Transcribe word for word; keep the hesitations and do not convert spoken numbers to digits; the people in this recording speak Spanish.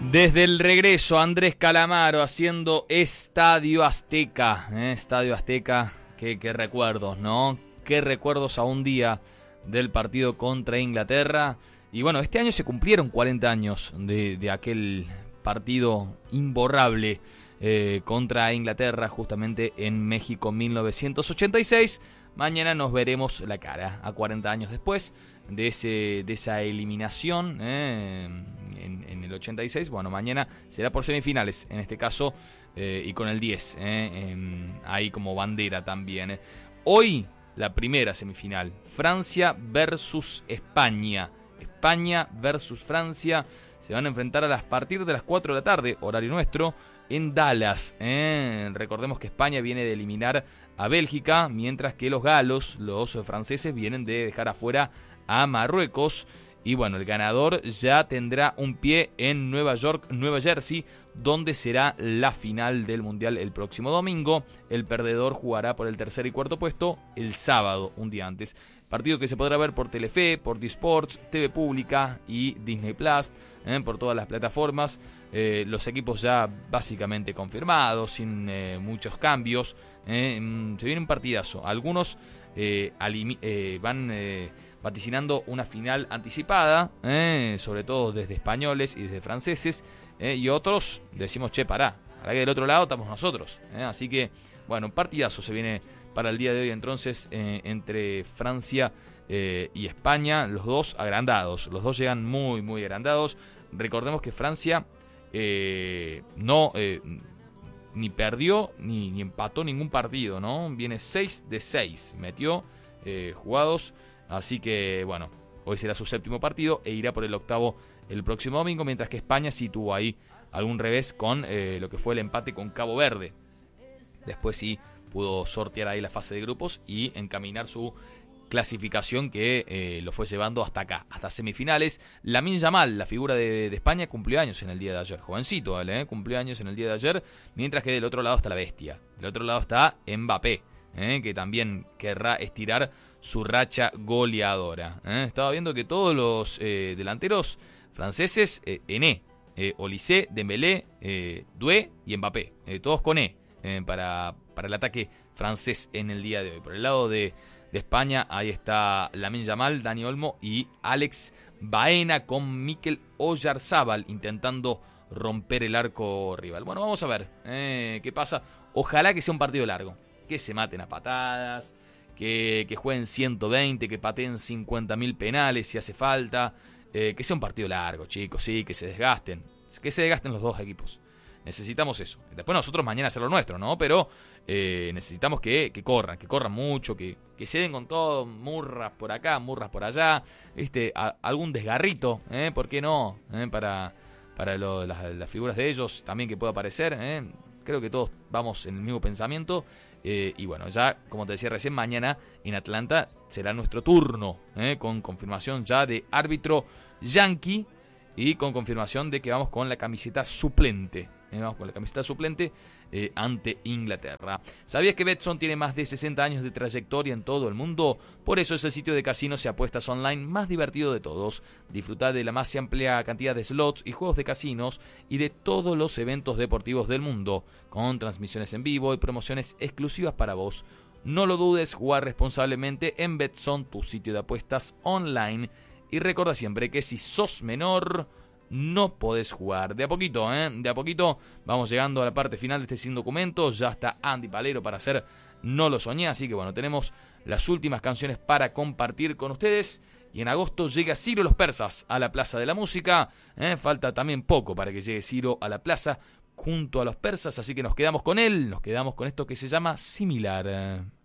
Desde el regreso, Andrés Calamaro haciendo Estadio Azteca. ¿eh? Estadio Azteca, qué, qué recuerdos, ¿no? Qué recuerdos a un día del partido contra Inglaterra. Y bueno, este año se cumplieron cuarenta años de, de aquel partido imborrable eh, contra Inglaterra, justamente en México mil novecientos ochenta y seis. Mañana nos veremos la cara a cuarenta años después de, ese, de esa eliminación eh, en, en el ochenta y seis. Bueno, mañana será por semifinales, en este caso, eh, y con el diez, eh, en, ahí como bandera también. Eh. Hoy, la primera semifinal, Francia versus España. España versus Francia se van a enfrentar a las partir de las cuatro de la tarde, horario nuestro, en Dallas. Eh. Recordemos que España viene de eliminar a Bélgica, mientras que los galos, los franceses, vienen de dejar afuera a Marruecos. Y bueno, el ganador ya tendrá un pie en Nueva York, Nueva Jersey, donde será la final del Mundial el próximo domingo. El perdedor jugará por el tercer y cuarto puesto el sábado, un día antes. Partido que se podrá ver por Telefe, por Disports, T V Pública y Disney Plus, eh, por todas las plataformas. Eh, los equipos ya básicamente confirmados, sin eh, muchos cambios. Eh, se viene un partidazo. Algunos eh, alimi- eh, van eh, vaticinando una final anticipada, eh, sobre todo desde españoles y desde franceses. Eh, y otros decimos, che, pará, para que del otro lado estamos nosotros. Eh, así que, bueno, un partidazo se viene para el día de hoy entonces eh, entre Francia eh, y España. Los dos agrandados, los dos llegan muy, muy agrandados. Recordemos que Francia eh, no... Eh, ni perdió ni, ni empató ningún partido, ¿no? Viene seis de seis, metió eh, jugados, así que bueno, hoy será su séptimo partido e irá por el octavo el próximo domingo, mientras que España sí tuvo ahí algún revés con eh, lo que fue el empate con Cabo Verde. Después sí pudo sortear ahí la fase de grupos y encaminar su clasificación que eh, lo fue llevando hasta acá, hasta semifinales. Lamine Yamal, la figura de, de España, cumplió años en el día de ayer. Jovencito, ¿vale? ¿eh? Cumplió años en el día de ayer, mientras que del otro lado está la bestia. Del otro lado está Mbappé, ¿eh? que también querrá estirar su racha goleadora. ¿eh? Estaba viendo que todos los eh, delanteros franceses, eh, Ené, eh, Olysée, Dembélé, eh, Doué y Mbappé, eh, todos con E eh, para, para el ataque francés en el día de hoy. Por el lado de De España, ahí está Lamine Yamal, Dani Olmo y Alex Baena con Mikel Oyarzábal intentando romper el arco rival. Bueno, vamos a ver eh, qué pasa. Ojalá que sea un partido largo, que se maten a patadas, que, que jueguen ciento veinte, que pateen cincuenta mil penales si hace falta. Eh, que sea un partido largo, chicos, sí, que se desgasten, que se desgasten los dos equipos. Necesitamos eso. Después nosotros mañana hacer lo nuestro, ¿no? Pero eh, necesitamos que, que corran, que corran mucho, que, que se den con todo, murras por acá, murras por allá, ¿viste? A, algún desgarrito, ¿eh? ¿Por qué no? ¿Eh? Para, para lo, las, las figuras de ellos también que pueda aparecer, ¿eh? Creo que todos vamos en el mismo pensamiento. Eh, y bueno, ya, como te decía recién, mañana en Atlanta será nuestro turno, ¿eh? Con confirmación ya de árbitro yankee y con confirmación de que vamos con la camiseta suplente. Eh, vamos con la camiseta suplente eh, ante Inglaterra. ¿Sabías que Betson tiene más de sesenta años de trayectoria en todo el mundo? Por eso es el sitio de casinos y apuestas online más divertido de todos. Disfruta de la más amplia cantidad de slots y juegos de casinos y de todos los eventos deportivos del mundo, con transmisiones en vivo y promociones exclusivas para vos. No lo dudes, jugar responsablemente en Betson, tu sitio de apuestas online. Y recuerda siempre que si sos menor, no podés jugar. De a poquito, ¿eh? De a poquito vamos llegando a la parte final de este Sin Documento. Ya está Andy Palero para hacer No Lo Soñé. Así que bueno, tenemos las últimas canciones para compartir con ustedes. Y en agosto llega Ciro Los Persas a la Plaza de la Música. ¿eh? Falta también poco para que llegue Ciro a la plaza junto a los persas. Así que nos quedamos con él. Nos quedamos con esto que se llama Similar.